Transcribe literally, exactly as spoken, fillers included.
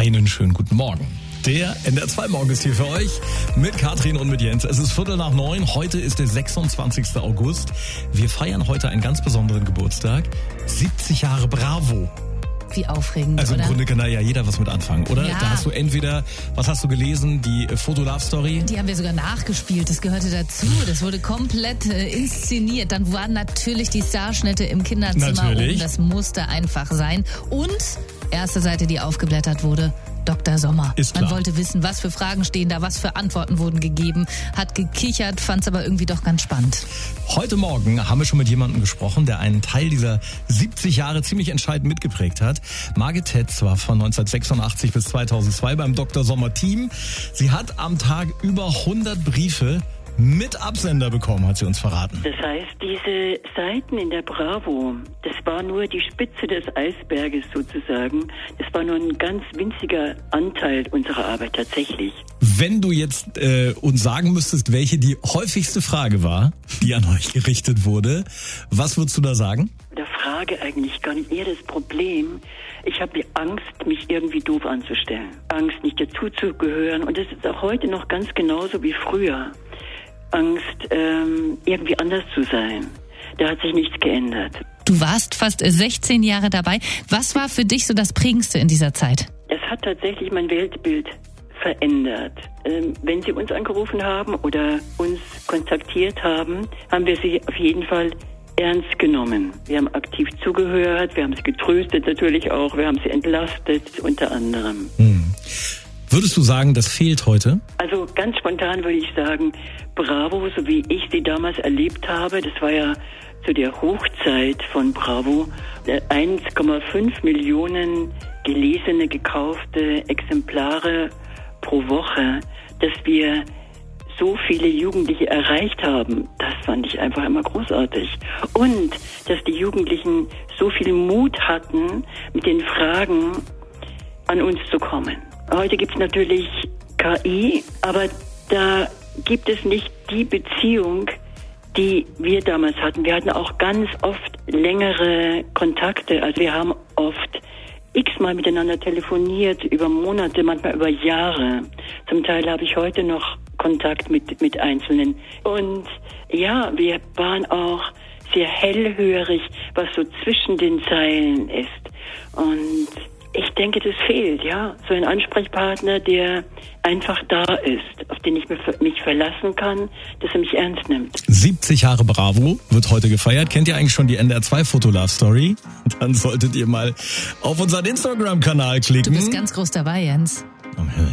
Einen schönen guten Morgen. Der N D R zwei Morgen ist hier für euch mit Katrin und mit Jens. Es ist Viertel nach neun. Heute ist der sechsundzwanzigster August. Wir feiern heute einen ganz besonderen Geburtstag. siebzig Jahre Bravo. Wie aufregend, Also im oder? Grunde kann da ja jeder was mit anfangen, oder? Ja. Da hast du entweder, was hast du gelesen, die Foto-Love-Story? Die haben wir sogar nachgespielt, das gehörte dazu. Das wurde komplett äh, inszeniert. Dann waren natürlich die Starschnitte im Kinderzimmer Natürlich. oben. Das musste einfach sein. Und erste Seite, die aufgeblättert wurde, Doktor Sommer. Ist klar. Man wollte wissen, was für Fragen stehen da, was für Antworten wurden gegeben, hat gekichert, fand es aber irgendwie doch ganz spannend. Heute Morgen haben wir schon mit jemandem gesprochen, der einen Teil dieser siebzig Jahre ziemlich entscheidend mitgeprägt hat. Margit Tetz war von neunzehnhundertsechsundachtzig bis zweitausendzwei beim Doktor Sommer Team. Sie hat am Tag über hundert Briefe mit Absender bekommen, hat sie uns verraten. Das heißt, diese Seiten in der Bravo, das war nur die Spitze des Eisberges sozusagen. Das war nur ein ganz winziger Anteil unserer Arbeit tatsächlich. Wenn du jetzt äh, uns sagen müsstest, welche die häufigste Frage war, die an euch gerichtet wurde, was würdest du da sagen? Der Frage eigentlich gar nicht, eher das Problem. Ich habe die Angst, mich irgendwie doof anzustellen. Angst, nicht dazuzugehören. Und das ist auch heute noch ganz genauso wie früher. Angst, ähm, irgendwie anders zu sein. Da hat sich nichts geändert. Du warst fast sechzehn Jahre dabei. Was war für dich so das Prägendste in dieser Zeit? Es hat tatsächlich mein Weltbild verändert. Ähm, wenn Sie uns angerufen haben oder uns kontaktiert haben, haben wir Sie auf jeden Fall ernst genommen. Wir haben aktiv zugehört, wir haben Sie getröstet natürlich auch, wir haben Sie entlastet unter anderem. Hm. Würdest du sagen, das fehlt heute? Also ganz spontan würde ich sagen, Bravo, so wie ich sie damals erlebt habe, das war ja zu der Hochzeit von Bravo, eins Komma fünf Millionen gelesene, gekaufte Exemplare pro Woche, dass wir so viele Jugendliche erreicht haben, das fand ich einfach immer großartig. Und dass die Jugendlichen so viel Mut hatten, mit den Fragen an uns zu kommen. Heute gibt es natürlich K I, aber da gibt es nicht die Beziehung, die wir damals hatten. Wir hatten auch ganz oft längere Kontakte. Also wir haben oft x-mal miteinander telefoniert, über Monate, manchmal über Jahre. Zum Teil habe ich heute noch Kontakt mit, mit Einzelnen. Und ja, wir waren auch sehr hellhörig, was so zwischen den Zeilen ist. Und ich denke, das fehlt, ja. So ein Ansprechpartner, der einfach da ist, auf den ich mich verlassen kann, dass er mich ernst nimmt. siebzig Jahre Bravo wird heute gefeiert. Kennt ihr eigentlich schon die N D R zwei Foto-Love-Story? Dann solltet ihr mal auf unseren Instagram-Kanal klicken. Du bist ganz groß dabei, Jens. Am Himmel.